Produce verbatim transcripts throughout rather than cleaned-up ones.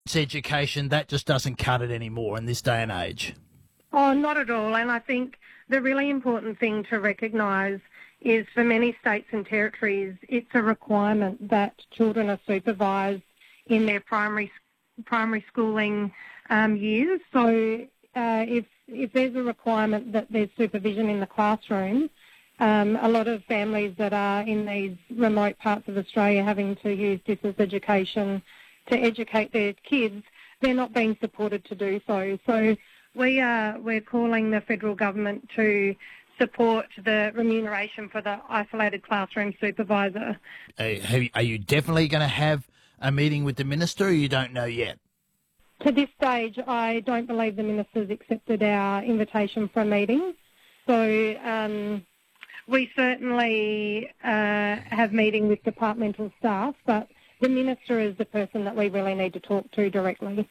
It's education, that just doesn't cut it anymore in this day and age. Oh, not at all. And I think the really important thing to recognise is for many states and territories, it's a requirement that children are supervised in their primary primary schooling um, years. So uh, if if there's a requirement that there's supervision in the classroom, um, a lot of families that are in these remote parts of Australia having to use distance education to educate their kids, they're not being supported to do so. So we are we're calling the federal government to support the remuneration for the isolated classroom supervisor. Uh, have, are you definitely going to have a meeting with the minister, or you don't know yet? To this stage, I don't believe the minister's accepted our invitation for a meeting. So um, we certainly uh, have meeting with departmental staff, but the minister is the person that we really need to talk to directly.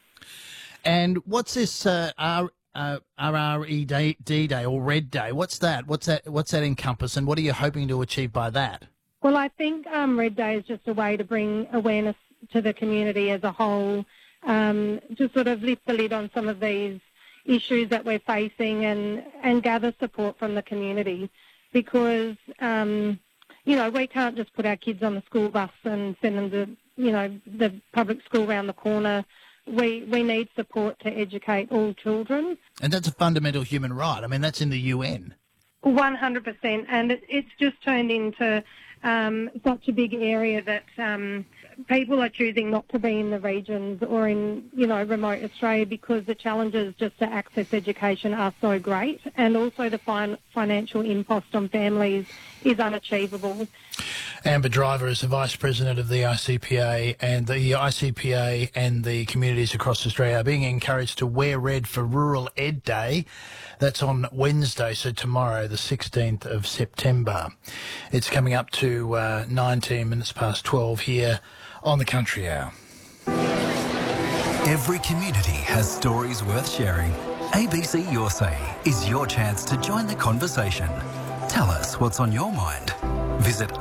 And what's this uh, R, uh, R R E D Day or Red Day? What's that? What's that? What's that encompass? And what are you hoping to achieve by that? Well, I think um, Red Day is just a way to bring awareness to the community as a whole, um, to sort of lift the lid on some of these issues that we're facing and, and gather support from the community, because, um, you know, we can't just put our kids on the school bus and send them to, you know, the public school round the corner. We we need support to educate all children. And that's a fundamental human right. I mean, that's in the U N. one hundred percent. And it, it's just turned into um, such a big area that um, people are choosing not to be in the regions or in, you know, remote Australia, because the challenges just to access education are so great, and also the fin- financial impost on families is unachievable. Amber Driver is the Vice President of the I C P A, and the I C P A and the communities across Australia are being encouraged to wear red for Rural Ed Day. That's on Wednesday, so tomorrow, the sixteenth of September. It's coming up to uh, nineteen minutes past twelve here on the Country Hour. Every community has stories worth sharing. A B C Your Say is your chance to join the conversation. Tell us what's on your mind. Visit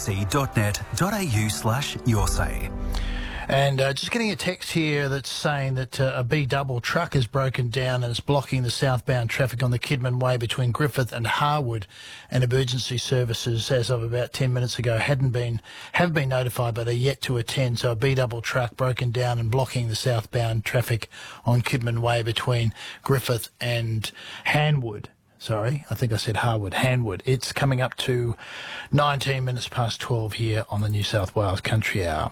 abc.net.au slash your say. And uh, just getting a text here that's saying that uh, a B-double truck has broken down and is blocking the southbound traffic on the Kidman Way between Griffith and Harwood, and emergency services, as of about ten minutes ago, hadn't been have been notified but are yet to attend. So a B-double truck broken down and blocking the southbound traffic on Kidman Way between Griffith and Hanwood. Sorry, I think I said Harwood, Hanwood. It's coming up to nineteen minutes past twelve here on the New South Wales Country Hour.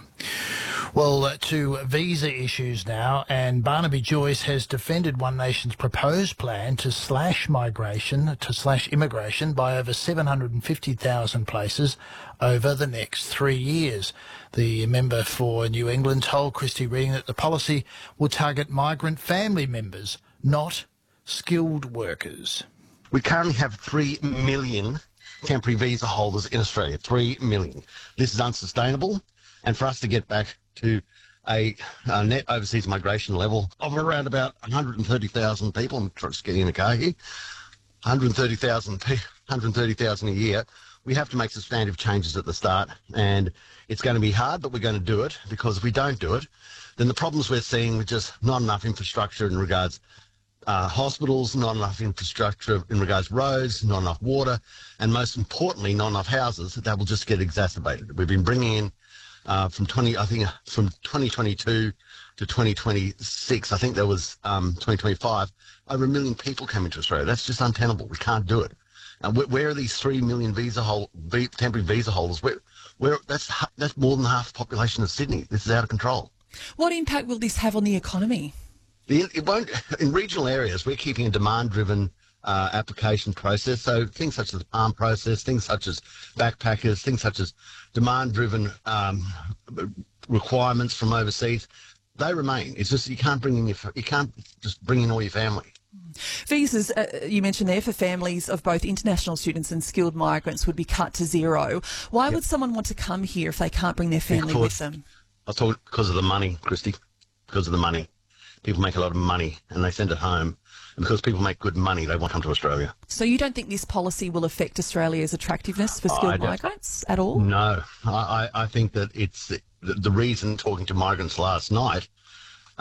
Well, uh, to visa issues now, and Barnaby Joyce has defended One Nation's proposed plan to slash migration, to slash immigration by over seven hundred fifty thousand places over the next three years. The member for New England told Christy Reading that the policy will target migrant family members, not skilled workers. We currently have three million temporary visa holders in Australia, three million. This is unsustainable, and for us to get back to a, a net overseas migration level of around about one hundred thirty thousand people, I'm just getting in the car here, one hundred thirty thousand one hundred thirty thousand a year, we have to make substantive changes at the start, and it's going to be hard, but we're going to do it, because if we don't do it, then the problems we're seeing with just not enough infrastructure in regards Uh, hospitals, not enough infrastructure in regards to roads, not enough water, and most importantly, not enough houses, that will just get exacerbated. We've been bringing in uh, from twenty, I think, from twenty twenty-two to twenty twenty-six, I think there was um, twenty twenty-five, over a million people came into Australia. That's just untenable. We can't do it. And where, where are these three million visa hold, temporary visa holders? Where, where that's that's more than half the population of Sydney. This is out of control. What impact will this have on the economy? It won't. In regional areas, we're keeping a demand-driven uh, application process. So things such as the PALM process, things such as backpackers, things such as demand-driven um, requirements from overseas, they remain. It's just you can't bring in your, you can't just bring in all your family. Visas, uh, you mentioned there, for families of both international students and skilled migrants would be cut to zero. Why yep. would someone want to come here if they can't bring their family because, with them? I thought because of the money, Christy, because of the money. People make a lot of money and they send it home. And because people make good money, they want to come to Australia. So you don't think this policy will affect Australia's attractiveness for skilled migrants at all? No. I, I think that it's the, the reason, talking to migrants last night,